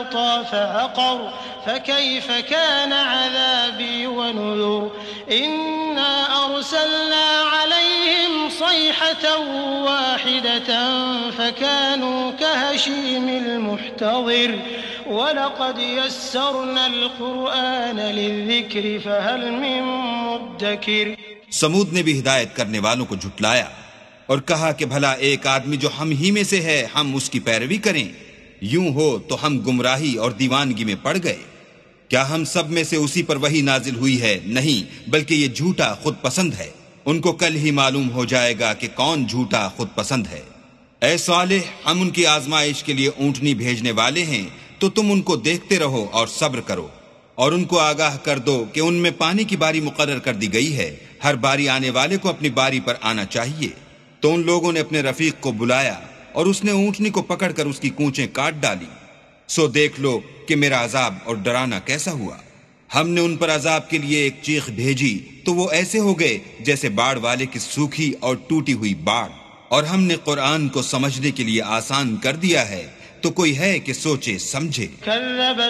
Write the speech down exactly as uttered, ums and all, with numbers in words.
أعطى فعقر فكيف كان عذابي ونذر إنا أرسلنا عليهم صيحة واحدة فكانوا كهشيم المحتضر وَلَقَدْ يَسَّرْنَا الْقُرْآنَ لِلذِّكْرِ فَهَلْ مِن مُّدَّكِرٍ۔ سمود نے بھی ہدایت کرنے والوں کو جھٹلایا اور کہا کہ بھلا ایک آدمی جو ہم ہی میں سے ہے ہم اس کی پیروی کریں؟ یوں ہو تو ہم گمراہی اور دیوانگی میں پڑ گئے۔ کیا ہم سب میں سے اسی پر وحی نازل ہوئی ہے؟ نہیں، بلکہ یہ جھوٹا خود پسند ہے۔ ان کو کل ہی معلوم ہو جائے گا کہ کون جھوٹا خود پسند ہے۔ اے صالح، ہم ان کی آزمائش کے لیے اونٹنی بھیجنے والے ہیں، تو تم ان کو دیکھتے رہو اور صبر کرو، اور ان کو آگاہ کر دو کہ ان میں پانی کی باری مقرر کر دی گئی ہے، ہر باری آنے والے کو اپنی باری پر آنا چاہیے۔ تو ان لوگوں نے اپنے رفیق کو بلایا اور اس نے اونٹنی کو پکڑ کر اس کی کونچیں کاٹ ڈالی۔ سو دیکھ لو کہ میرا عذاب اور ڈرانا کیسا ہوا۔ ہم نے ان پر عذاب کے لیے ایک چیخ بھیجی تو وہ ایسے ہو گئے جیسے باڑ والے کی سوکھی اور ٹوٹی ہوئی باڑ۔ اور ہم نے قرآن کو سمجھنے کے لیے آسان کر دیا ہے، تو کوئی ہے کہ سوچے سمجھے۔